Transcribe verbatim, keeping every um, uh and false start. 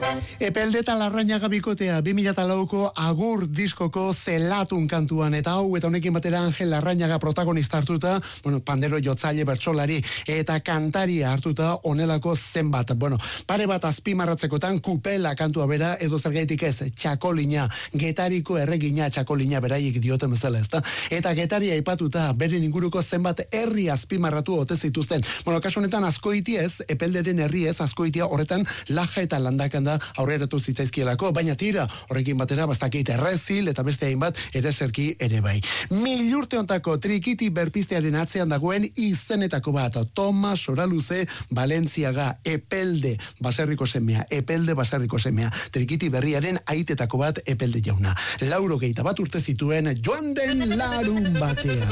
Epelde eta Larrañaga bikotea bi mila lauko Agur diskoko Zelatun kantuan, eta hau eta honekin batera Angel Larrañaga protagonista hartuta, bueno, pandero jotzaile, bertsolari eta kantaria hartuta honelako zenbat, bueno, pare bat azpimarratzekotan Kupela kantua bera, edo zergaitik ez, Txakolina, Getariko erregina Txakolina beraiek dioten bezala, ezta? Eta Getaria aipatuta beren inguruko zenbat herri azpimarratu ote zituzten. Bueno, kasu honetan Azkoitia ez, Epelderen herri ez, Azkoitia horretan Laja eta Landakan da aurreratu zitzaizkielako, baina tira, horrekin batera bastakit errezil eta beste hainbat ereserki ere bai. Milurte hontako trikiti berpiztearen atzean dagoen izenetako bat, Tomas Soraluze Valentziaga, Epelde baserriko semea, Epelde baserriko semea, trikiti berriaren aitetako bat Epelde jauna. Lauro geita bat urte zituen joan den larun batea.